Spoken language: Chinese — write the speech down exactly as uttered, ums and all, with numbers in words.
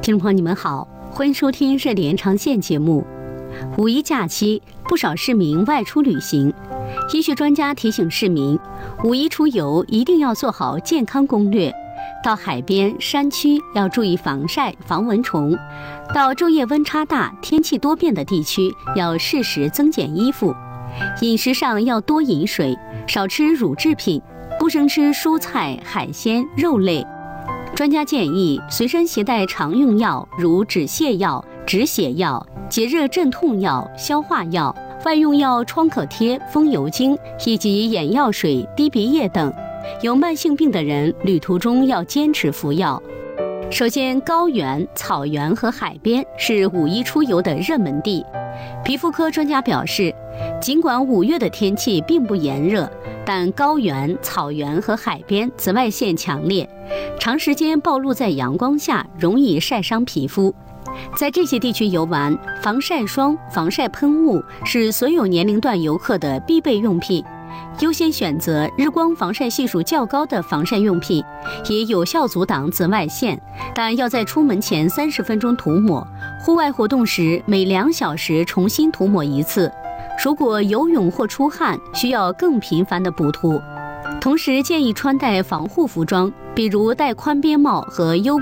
听众朋友，你们好，欢迎收听热点长线节目。五一假期，不少市民外出旅行。医学专家提醒市民，五一出游一定要做好健康攻略。到海边、山区要注意防晒、防蚊虫；到昼夜温差大、天气多变的地区，要适时增减衣服。饮食上要多饮水，少吃乳制品，不生吃蔬菜、海鲜、肉类。专家建议随身携带常用药，如止泻药、止血药、解热镇痛药、消化药、外用药创可贴、风油精以及眼药水、滴鼻液等。有慢性病的人，旅途中要坚持服药。首先，高原、草原和海边是五一出游的热门地。皮肤科专家表示，尽管五月的天气并不炎热，但高原、草原和海边紫外线强烈，长时间暴露在阳光下，容易晒伤皮肤。在这些地区游玩，防晒霜、防晒喷雾是所有年龄段游客的必备用品。优先选择日光防晒系数较高的防晒用品，以有效阻挡紫外线，但要在出门前三十分钟涂抹，户外活动时每两小时重新涂抹一次。如果游泳或出汗，需要更频繁的补涂。同时建议穿戴防护服装，比如戴宽边帽和 U